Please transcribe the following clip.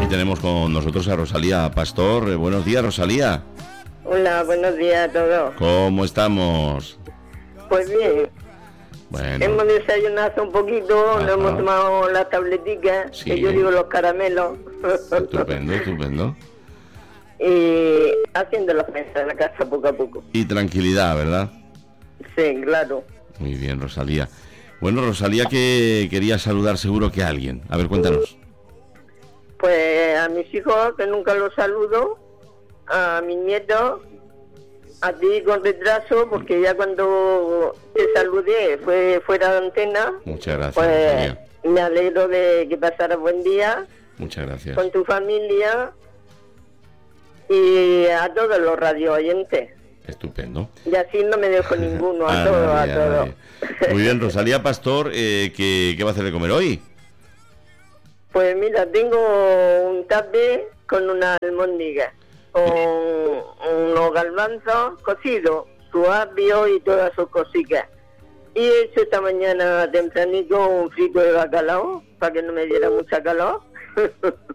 tenemos con nosotros a Rosalía Pastor. Buenos días, Rosalía. Hola, buenos días a todos. ¿Cómo estamos? Pues bien. Bueno. Hemos desayunado un poquito, Ajá. nos hemos tomado las tableticas, Sí. que yo digo los caramelos. Estupendo, estupendo. Y haciendo la fiesta de la casa poco a poco. Y tranquilidad, ¿verdad? Sí, claro. Muy bien, Rosalía. Bueno, Rosalía, que quería saludar seguro que a alguien. A ver, cuéntanos. Pues a mis hijos, que nunca los saludo, a mis nietos, a ti con retraso, porque ya cuando te saludé fue fuera de antena. Muchas gracias, Pues Rosalía. me alegro de que pasaras buen día Muchas gracias. con tu familia y a todos los radio oyentes. Estupendo. Y así no me dejo ninguno, a todos, nadie, a todos. nadie. Muy bien, Rosalía Pastor, ¿qué va a hacer de comer hoy? Pues mira, tengo un tape con una almóndiga, con unos garbanzos cocidos, su apio y todas sus cositas. Y he hecho esta mañana tempranito un frito de bacalao, para que no me diera mucha calor.